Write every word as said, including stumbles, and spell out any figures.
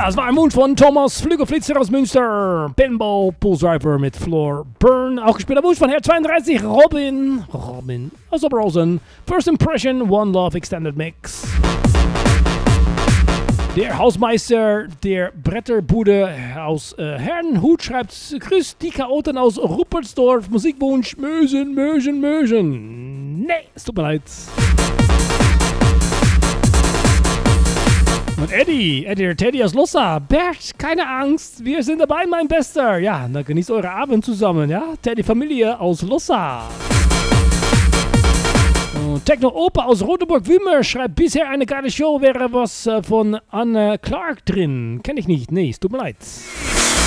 Ja, es war ein Mund von Thomas Flügelflitzer aus Münster. Pinball Pulse-Driver mit Floor Burn. Auch gespielt am Wunsch von Herr zweiunddreißig, Robin. Robin aus Oberhausen. First Impression, One Love Extended Mix. Der Hausmeister der Bretterbude aus äh, Herrenhut schreibt: Grüß die Chaoten aus Ruppertsdorf. Musikwunsch Mösen, Mösen, Mösen. Nee, es tut mir leid. Und Eddie, Eddie der Teddy aus Lossa. Bert, keine Angst, wir sind dabei, mein Bester. Ja, dann genießt eure Abend zusammen, ja? Teddy Familie aus Lossa. Und Techno Opa aus Rotenburg-Wümer schreibt: Bisher eine geile Show, wäre was äh, von Anne Clark drin. Kenn ich nicht, nee, es tut mir leid.